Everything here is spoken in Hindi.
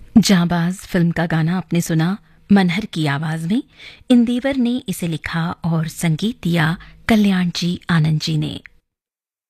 जाबाज फिल्म का गाना आपने सुना मनहर की आवाज में। इंदिवर ने इसे लिखा और संगीत दिया कल्याण जी आनंद जी ने।